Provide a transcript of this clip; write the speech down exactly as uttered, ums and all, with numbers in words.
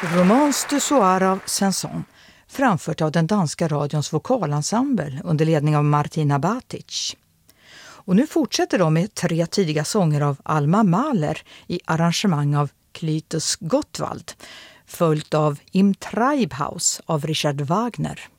Romance du soir av Sanson, framfört av den danska radions vokalensemble under ledning av Martina Batic. Och nu fortsätter de med tre tidiga sånger av Alma Mahler i arrangemang av Clytus Gottwald, följt av Im Treibhaus av Richard Wagner.